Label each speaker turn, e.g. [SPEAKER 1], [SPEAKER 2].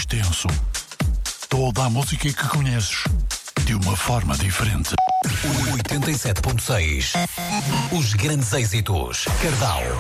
[SPEAKER 1] extenso. Toda a música que conheces, de uma forma diferente.
[SPEAKER 2] 87.6. Os grandes êxitos. Cardal,